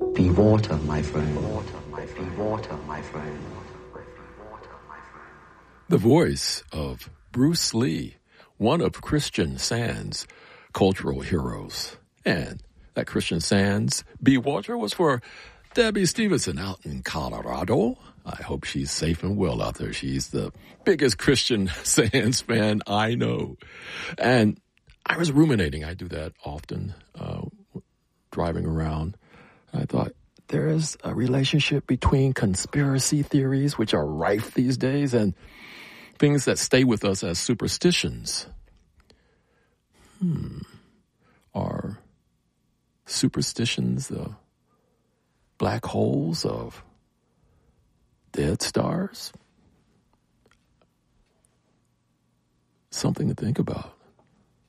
Be water, my friend. Be water, my friend. The voice of Bruce Lee, one of Christian Sand's cultural heroes. And that Christian Sand's Be Water was for Debbie Stevenson out in Colorado. I hope she's safe and well out there. She's the biggest Christian Sands fan I know. And I was ruminating. I do that often, driving around. I thought, there is a relationship between conspiracy theories, which are rife these days, and things that stay with us as superstitions. Are superstitions the black holes of dead stars? Something to think about.